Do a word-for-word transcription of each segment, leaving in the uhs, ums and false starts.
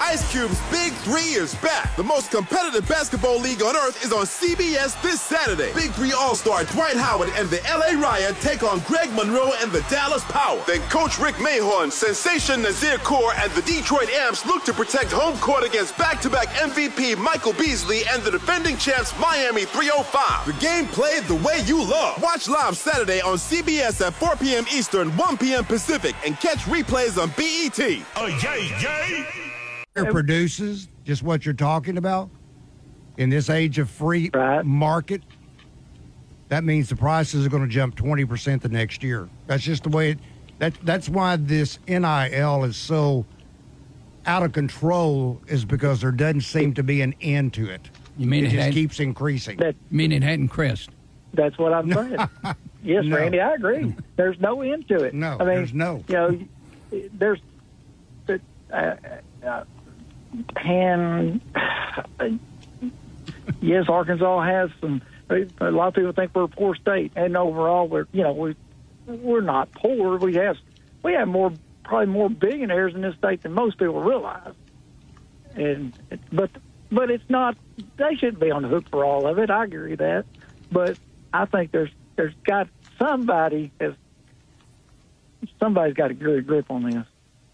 Ice Cube's Big Three is back. The most competitive basketball league on earth is on C B S this Saturday. Big Three All-Star Dwight Howard and the L A Riot take on Greg Monroe and the Dallas Power. Then Coach Rick Mahorn, Sensation Nazir Kaur, and the Detroit Amps look to protect home court against back-to-back M V P Michael Beasley and the defending champs Miami three oh five. The game played the way you love. Watch live Saturday on C B S at four p.m. Eastern, one p.m. Pacific, and catch replays on B E T. Oh, yay, yay! Produces just what you're talking about in this age of free right. market. That means the prices are going to jump twenty percent the next year. That's just the way it that that's why this N I L is so out of control, is because there doesn't seem to be an end to it. You mean it, it just had, keeps increasing. That, you mean it hadn't crest? That's what I'm saying. Yes, No. Randy, I agree. There's no end to it. No, I mean, there's no. You know, there's uh, uh, and uh, yes, Arkansas has some. A lot of people think we're a poor state, and overall, we're you know we we're not poor. We have we have more probably more billionaires in this state than most people realize. And but but it's not. They shouldn't be on the hook for all of it. I agree with that, but I think there's there's got somebody has somebody's got a good grip on this.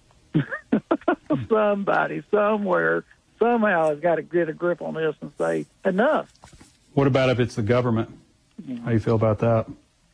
Somebody somewhere somehow has got to get a grip on this and say enough. What about if it's the government? Yeah. How do you feel about that?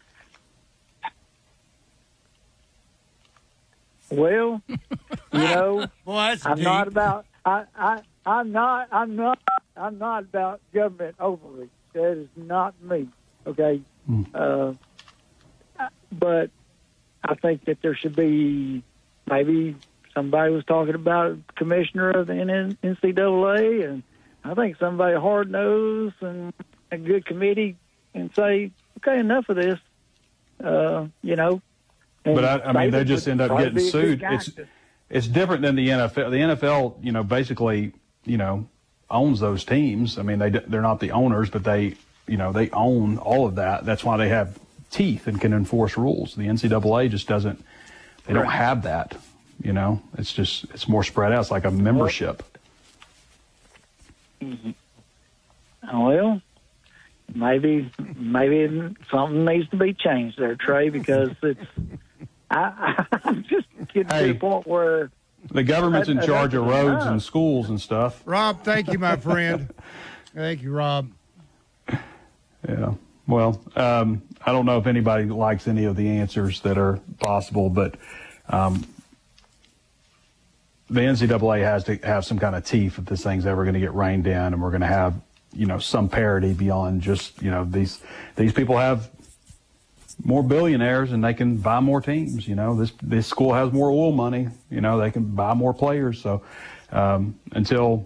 Well, you know, Boy, that's I'm deep. not about. I, I I'm not. I'm not. I'm not about government overreach. That is not me. Okay. Mm. Uh, but I think that there should be maybe somebody was talking about commissioner of the N C double A, and I think somebody hard nosed and a good committee and say, okay, enough of this. Uh, you know. And But I, I mean, they just end up probably getting be a good sued. guy It's to- it's different than the N F L. The N F L, you know, basically, you know, owns those teams. I mean, they they're not the owners, but they, you know, they own all of that. That's why they have teeth and can enforce rules. The N C double A just doesn't. They don't have that. You know, it's just it's more spread out. It's like a membership. Mm-hmm. Well, maybe maybe something needs to be changed there, Trey, because it's. I, I'm just getting Hey. to the point where The government's in I- I charge of think it's roads enough. and schools and stuff. Rob, thank you, my friend. Thank you, Rob. Yeah. Well, um, I don't know if anybody likes any of the answers that are possible, but um, the N C double A has to have some kind of teeth if this thing's ever going to get reined in, and we're going to have, you know, some parity beyond just, you know, these these people have more billionaires and they can buy more teams. You know, this this school has more oil money. You know, they can buy more players. So um, until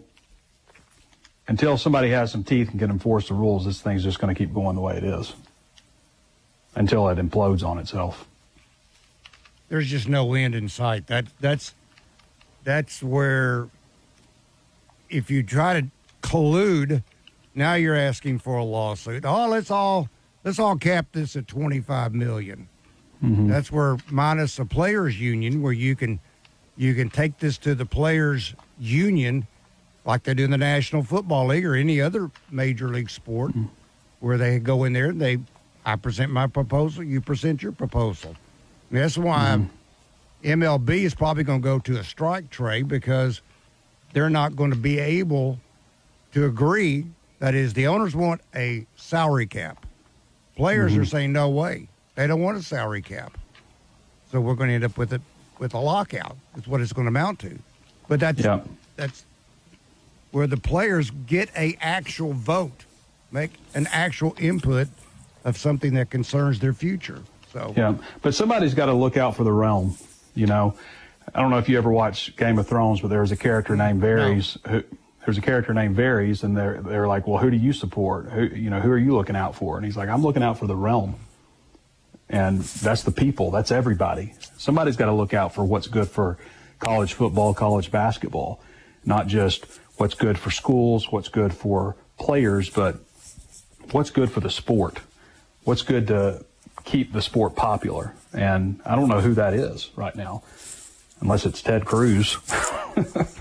until somebody has some teeth and can enforce the rules, this thing's just going to keep going the way it is until it implodes on itself. There's just no end in sight. That that's that's where if you try to collude, now you're asking for a lawsuit. Oh, let's all let's all cap this at twenty-five million. Mm-hmm. That's where minus a players union, where you can you can take this to the players union, like they do in the National Football League or any other major league sport, Mm-hmm. where they go in there and they I present my proposal, you present your proposal. And that's why Mm-hmm. M L B is probably going to go to a strike, Trey, because they're not going to be able to agree. That is, the owners want a salary cap. Players Mm-hmm. are saying no way. They don't want a salary cap. So we're going to end up with it with a lockout. That's what it's going to amount to. But that's Yeah. that's where the players get a actual vote, make an actual input of something that concerns their future. So Yeah, but somebody's got to look out for the realm. You know, I don't know if you ever watched Game of Thrones, but there's a character named Varys. Who, there's a character named Varys, and they're they're like, well, who do you support? Who you know, who are you looking out for? And he's like, I'm looking out for the realm, and that's the people. That's everybody. Somebody's got to look out for what's good for college football, college basketball, not just what's good for schools, what's good for players, but what's good for the sport. What's good to keep the sport popular. And I don't know who that is right now, unless it's Ted Cruz.